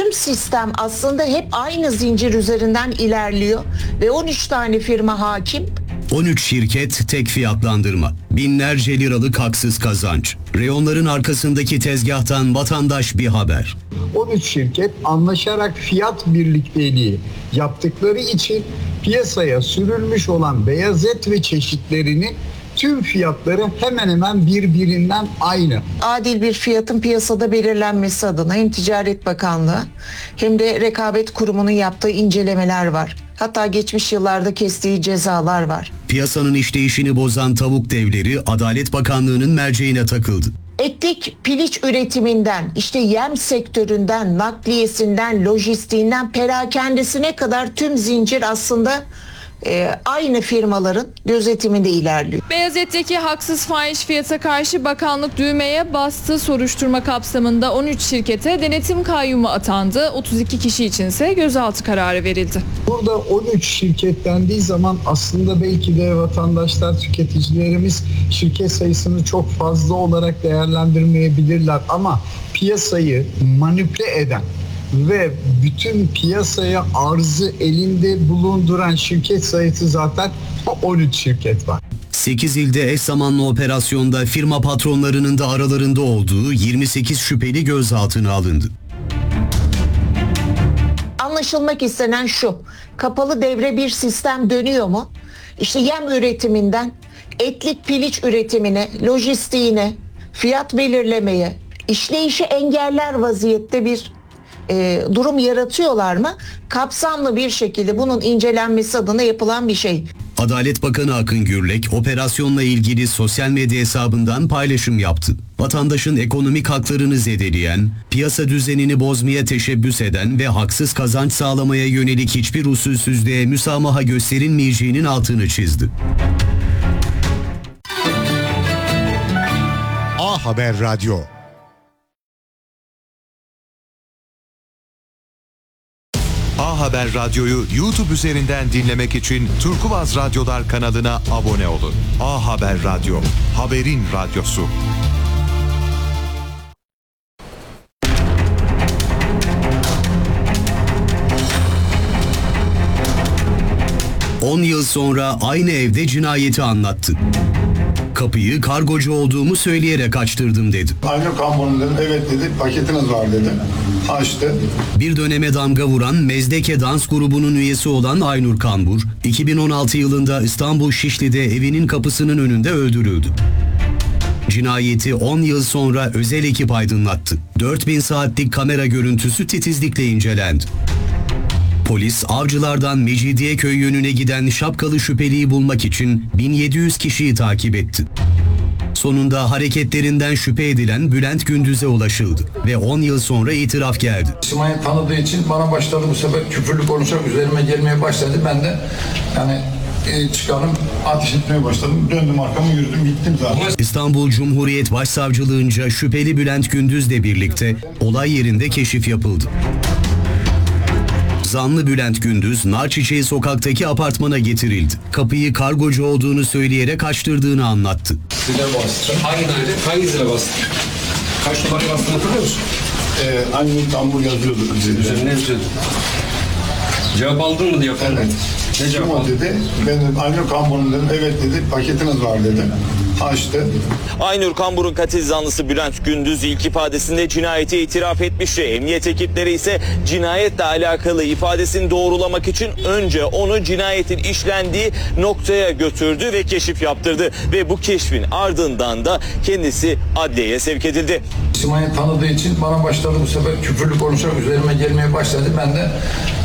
tüm sistem aslında hep aynı zincir üzerinden ilerliyor ve 13 tane firma hakim. 13 şirket, tek fiyatlandırma, binlerce liralık haksız kazanç. Reyonların arkasındaki tezgahtan vatandaş bir haber. 13 şirket anlaşarak fiyat birlikteliği yaptıkları için piyasaya sürülmüş olan beyaz et ve çeşitlerini tüm fiyatları hemen hemen birbirinden aynı. Adil bir fiyatın piyasada belirlenmesi adına hem Ticaret Bakanlığı hem de Rekabet Kurumu'nun yaptığı incelemeler var. Hatta geçmiş yıllarda kestiği cezalar var. Piyasanın işleyişini bozan tavuk devleri Adalet Bakanlığı'nın merceğine takıldı. Etlik piliç üretiminden, işte yem sektöründen, nakliyesinden, lojistiğinden, perakendesine kadar tüm zincir aslında aynı firmaların gözetiminde ilerliyor. Beyaz etteki haksız fahiş fiyata karşı bakanlık düğmeye bastı. Soruşturma kapsamında 13 şirkete denetim kayyumu atandı. 32 kişi içinse gözaltı kararı verildi. Burada 13 şirket dendiği zaman aslında belki de vatandaşlar, tüketicilerimiz şirket sayısını çok fazla olarak değerlendirmeyebilirler ama piyasayı manipüle eden ve bütün piyasaya arzı elinde bulunduran şirket sayısı zaten 13 şirket var. 8 ilde eş zamanlı operasyonda firma patronlarının da aralarında olduğu 28 şüpheli gözaltına alındı. Anlaşılmak istenen şu: kapalı devre bir sistem dönüyor mu? İşte yem üretiminden etlik piliç üretimine, lojistiğine, fiyat belirlemeye, işleyişi engeller vaziyette bir durum yaratıyorlar mı? Kapsamlı bir şekilde bunun incelenmesi adına yapılan bir şey. Adalet Bakanı Akın Gürlek operasyonla ilgili sosyal medya hesabından paylaşım yaptı. Vatandaşın ekonomik haklarını zedeleyen, piyasa düzenini bozmaya teşebbüs eden ve haksız kazanç sağlamaya yönelik hiçbir usulsüzlüğe müsamaha gösterilmeyeceğinin altını çizdi. A Haber Radyo. A Haber Radyo'yu YouTube üzerinden dinlemek için Turkuaz Radyolar kanalına abone olun. A Haber Radyo, haberin radyosu. ...10 yıl sonra aynı evde cinayeti anlattı. Kapıyı kargocu olduğumu söyleyerek açtırdım dedi. Aynur Kambur'un dedim, evet dedi, paketiniz var dedi. Açtı. Bir döneme damga vuran Mezdeke Dans grubunun üyesi olan Aynur Kambur, 2016 yılında İstanbul Şişli'de evinin kapısının önünde öldürüldü. Cinayeti 10 yıl sonra özel ekip aydınlattı. 4000 saatlik kamera görüntüsü titizlikle incelendi. Polis, Avcılar'dan Mecidiyeköy yönüne giden şapkalı şüpheliyi bulmak için 1700 kişiyi takip etti. Sonunda hareketlerinden şüphe edilen Bülent Gündüz'e ulaşıldı ve 10 yıl sonra itiraf geldi. Simay'ı tanıdığı için bana başladı, bu sefer küfürlü konuşarak üzerime gelmeye başladı. Ben de çıkarım, ateş etmeye başladım. Döndüm arkamı, yürüdüm, gittim zaten. İstanbul Cumhuriyet Başsavcılığınca şüpheli Bülent Gündüz'le birlikte olay yerinde keşif yapıldı. Zanlı Bülent Gündüz, Narçiçeği sokaktaki apartmana getirildi. Kapıyı kargocu olduğunu söyleyerek açtırdığını anlattı. Zile bastı. Hangi daire? Hangi zile bastı? Kaç numarayı bastığını hatırlıyor musun? Aynur Kambur yazıyordu. Ne yazıyordu? Cevap aldın mı diye falan. Evet. Ne cevap aldın? Dedi. Ben dedim, Aynur Kambur'un dedim, evet dedi, paketiniz var dedi. Açtı. Aynur Kambur'un katil zanlısı Bülent Gündüz ilk ifadesinde cinayete itiraf etmişti. Emniyet ekipleri ise cinayetle alakalı ifadesini doğrulamak için önce onu cinayetin işlendiği noktaya götürdü ve keşif yaptırdı. Ve bu keşfin ardından da kendisi adliyeye sevk edildi. Simay'ı tanıdığı için bana başladı, bu sefer küfürlü konuşarak üzerime gelmeye başladı. Ben de